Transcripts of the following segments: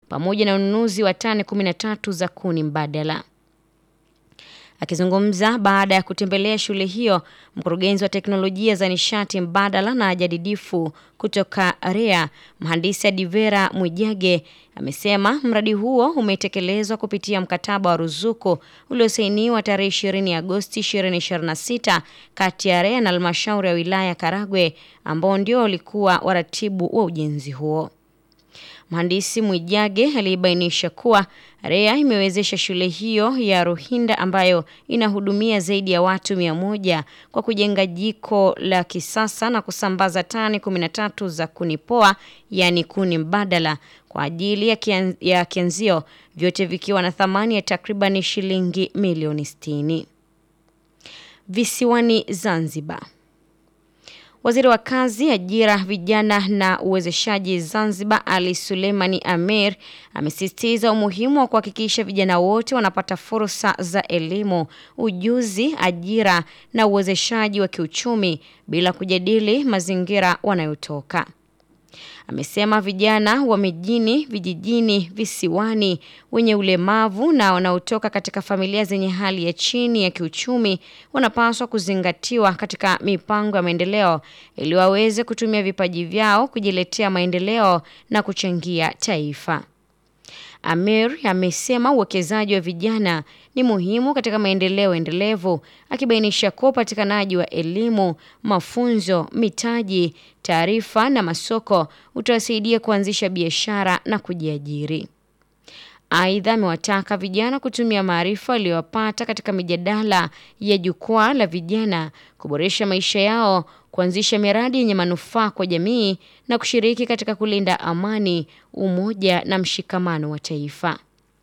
pamoja na ununuzi wa tani 13 za kuni mbadala. Akizungumza baada ya kutembelea shule hiyo, mkurugenzi wa teknolojia za nishati mbadala na jadidifu kutoka REA, mhandisi Adivera Mwijage, amesema mradi huo umetekelezwa kupitia mkataba wa ruzuku uliosainiwa tarehe 20 Agosti 2026 kati ya REA na halmashauri ya wilaya Karagwe, ambao ndio walikuwa waratibu wa ujenzi huo. Mhandisi Mwijage alibainisha kuwa REA imewezesha shule hiyo ya Ruhinda ambayo inahudumia zaidi ya watu 100 kwa kujenga jiko la kisasa na kusambaza tani 13 za kuni poa, yani kuni mbadala kwa ajili ya kianzio, vyote vikiwa na thamani ya takriban shilingi milioni 60. Visiwani Zanzibar. Waziri wa Kazi, Ajira, Vijana na Uwezeshaji Zanzibar, Ali Suleimani Amir, amesisitiza umuhimu wa kuhakikisha vijana wote wanapata fursa za elimu, ujuzi, ajira na uwezeshaji wa kiuchumi bila kujadili mazingira wanayotoka. Amesema vijana wa mijini, vijijini, visiwani, wenye ulemavu na wanaotoka katika familia zenye hali ya chini ya kiuchumi wanapaswa kuzingatiwa katika mipango ya maendeleo ili waweze kutumia vipaji vyao kujiletea maendeleo na kuchangia taifa. Amir amesema uwekezaji wa vijana ni muhimu katika maendeleo endelevu, akibainisha kuwa upatikanaji wa elimu, mafunzo, mitaji, taarifa na masoko utawasaidia kuanzisha biashara na kujiajiri. Aidha, amewataka vijana kutumia maarifa waliyopata katika mijadala ya jukwaa la vijana kuboresha maisha yao, kuanzisha miradi yenye manufaa kwa jamii na kushiriki katika kulinda amani, umoja na mshikamano wa taifa.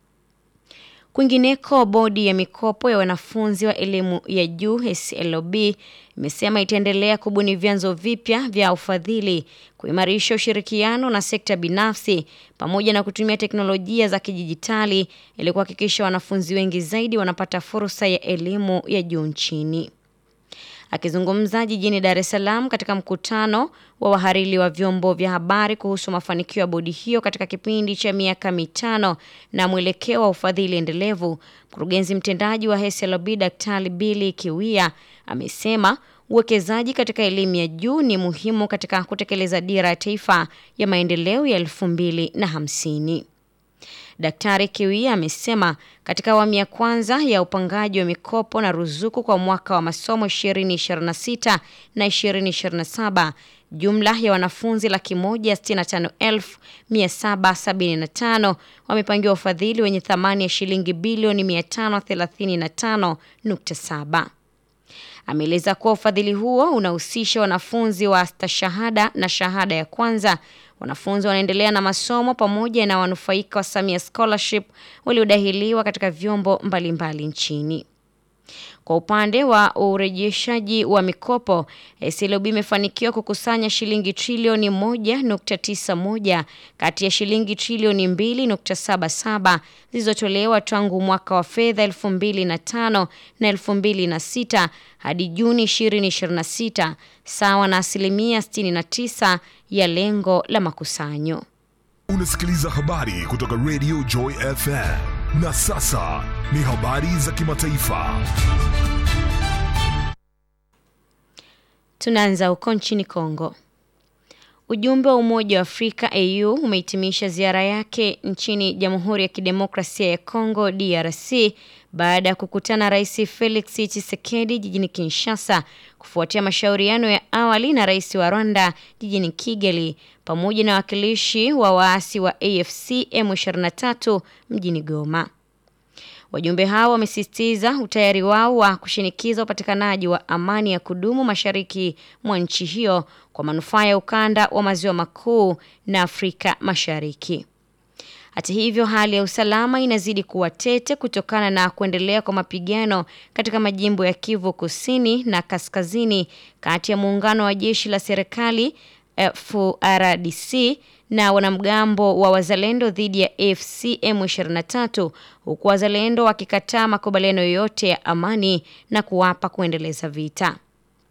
Kwingineko, bodi ya mikopo ya wanafunzi wa elimu ya juu SLB imesema itaendelea kubuni vyanzo vipya vya ufadhili, kuimarisha ushirikiano na sekta binafsi pamoja na kutumia teknolojia za kidijitali ili kuhakikisha wanafunzi wengi zaidi wanapata fursa ya elimu ya juu nchini. Akizungumza jijini Dar es Salaam katika mkutano wa wahariri wa vyombo vya habari kuhusu mafanikio ya bodi hiyo katika kipindi cha miaka 5 na mwelekeo wa ufadhili endelevu, mkurugenzi mtendaji wa SLB Daktari Billy Kiwia amesema uwekezaji katika elimu ya juu ni muhimu katika kutekeleza dira ya taifa ya maendeleo ya 2050. Daktari Kiwia amesema katika awamu ya kwanza ya upangaji wa mikopo na ruzuku kwa mwaka wa masomo 2026 na 2027, jumla ya wanafunzi 165,775 wamepangiwa ufadhili wenye thamani ya shilingi bilioni 535.7. Ameeleza kuwa ufadhili huo unahusisha wanafunzi wa stashahada na shahada ya kwanza, wanafunzi wanaendelea na masomo pamoja na wanufaika wa Samia Scholarship waliodahiliwa katika vyombo mbalimbali nchini. Kwa upande wa urejeshaji wa mikopo, SLB imefanikiwa kukusanya shilingi trilioni 1.91 kati ya shilingi trilioni 2.77 zilizotolewa tangu mwaka wa fedha 2005 na 2006 hadi Juni 2026, sawa na 69% ya lengo la makusanyo. Unasikiliza habari kutoka Radio Joy FM. Na sasa ni habari za kimataifa. Tunaanza huko nchini Kongo. Ujumbe wa Umoja wa Afrika AU umehitimisha ziara yake nchini Jamhuri ya Kidemokrasia ya Kongo DRC baada ya kukutana Rais Felix Tshisekedi jijini Kinshasa kufuatia mashauriano ya awali na Rais wa Rwanda jijini Kigali pamoja na wakilishi wa waasi wa AFC M23 mjini Goma. Wajumbe hao wamesisitiza utayari wao wa kushinikiza upatikanaji wa amani ya kudumu mashariki mwa nchi hiyo kwa manufaa ya ukanda wa maziwa makuu na Afrika Mashariki. Hata hivyo, hali ya usalama inazidi kuwa tete kutokana na kuendelea kwa mapigano katika majimbo ya Kivu Kusini na Kaskazini kati ya muungano wa jeshi la serikali FARDC na wanamgambo wa wazalendo dhidi ya AFC M23, huku wazalendo wakikataa makubaliano yoyote ya amani na kuwapa kuendeleza vita.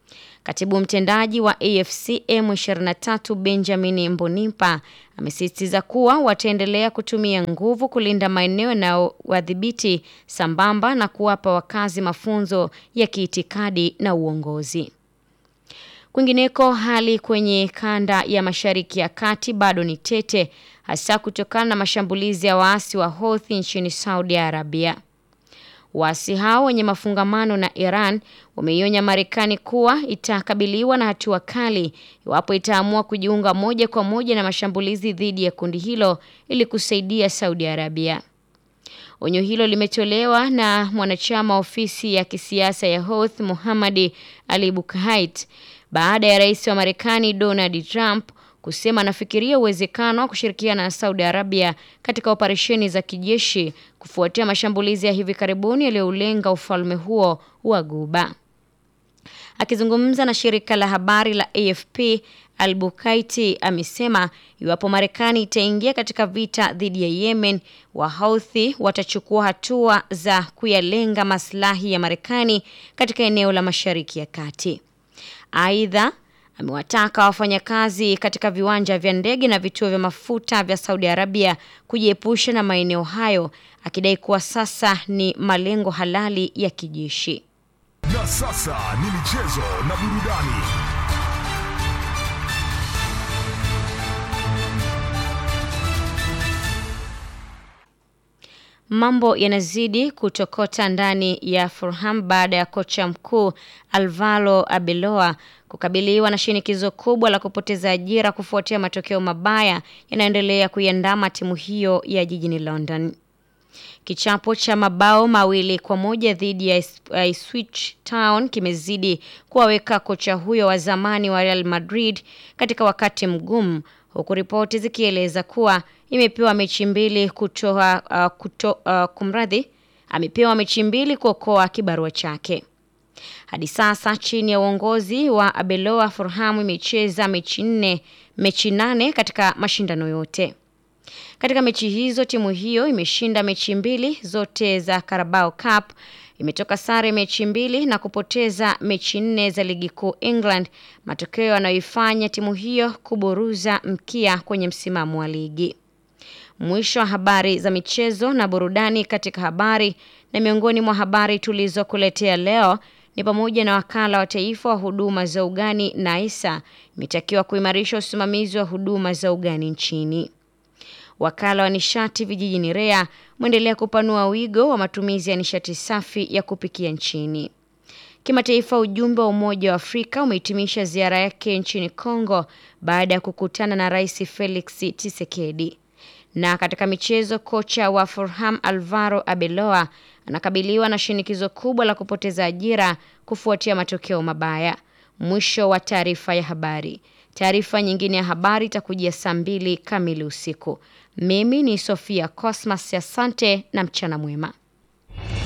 Katibu mtendaji wa AFC M23 Benjamin Mbonimpa amesisitiza kuwa wataendelea kutumia nguvu kulinda maeneo na wadhibiti sambamba na kuwapa wakazi mafunzo ya kiitikadi na uongozi. Kwingineko, hali kwenye kanda ya Mashariki ya Kati bado ni tete, hasa kutokana na mashambulizi ya waasi wa Houthi nchini Saudi Arabia. Waasi hao wenye mafungamano na Iran wameionya Marekani kuwa itakabiliwa na hatua kali iwapo itaamua kujiunga moja kwa moja na mashambulizi dhidi ya kundi hilo ili kusaidia Saudi Arabia. Onyo hilo limetolewa na mwanachama ofisi ya kisiasa ya Houthi Mohammad Ali Bukhait baada ya rais wa Marekani Donald Trump kusema anafikiria uwezekano wa kushirikiana na Saudi Arabia katika operesheni za kijeshi kufuatia mashambulizi ya hivi karibuni yaliyoulenga ufalme huo wa Ghuba. Akizungumza na shirika la habari la AFP, Al-Bukaiti amesema iwapo Marekani itaingia katika vita dhidi ya Yemen, Wahouthi watachukua hatua za kuyalenga maslahi ya Marekani katika eneo la Mashariki ya Kati. Aidha, amewataka wafanyakazi katika viwanja vya ndege na vituo vya mafuta vya Saudi Arabia kujiepusha na maeneo hayo, akidai kuwa sasa ni malengo halali ya kijeshi. Na sasa ni michezo na burudani. Mambo yanazidi kutokota ndani ya Fulham baada ya kocha mkuu Alvaro Arbeloa kukabiliwa na shinikizo kubwa la kupoteza ajira kufuatia matokeo mabaya yanayoendelea kuiandama timu hiyo ya jijini London. Kichapo cha mabao 2-1 dhidi ya Ipswich Town kimezidi kuwaweka kocha huyo wa zamani wa Real Madrid katika wakati mgumu, huku ripoti zikieleza kuwa amepewa mechi mbili kuokoa kibarua chake. Hadi sasa chini ya uongozi wa Arbeloa, Fulham imecheza mechi 8 katika mashindano yote. Katika mechi hizo timu hiyo imeshinda mechi 2 zote za Carabao Cup, imetoka sare mechi 2 na kupoteza mechi 4 za ligi kuu England, matokeo yanayoifanya timu hiyo kuburuza mkia kwenye msimamo wa ligi. Mwisho wa habari za michezo na burudani. Katika habari na miongoni mwa habari tulizokuletea leo ni pamoja na wakala wa taifa wa huduma za ugani NISA imetakiwa kuimarisha usimamizi wa huduma za ugani nchini. Wakala wa nishati vijijini REA umeendelea kupanua wigo wa matumizi ya nishati safi ya kupikia nchini. Kimataifa, ujumbe wa Umoja wa Afrika umehitimisha ziara yake nchini Kongo baada ya kukutana na Rais Felix Tshisekedi. Na katika michezo, kocha wa Fulham Alvaro Arbeloa anakabiliwa na shinikizo kubwa la kupoteza ajira kufuatia matokeo mabaya. Mwisho wa taarifa ya habari. Taarifa nyingine ya habari itakujia saa 2 kamili usiku. Mimi ni Sofia Cosmas, asante na mchana mwema.